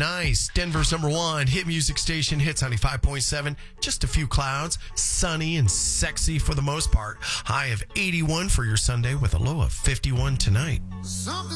nice. Denver's number one hit music station, Hits 95.7. Just a few clouds, sunny and sexy for the most part. High of 81 for your Sunday with a low of 51 tonight.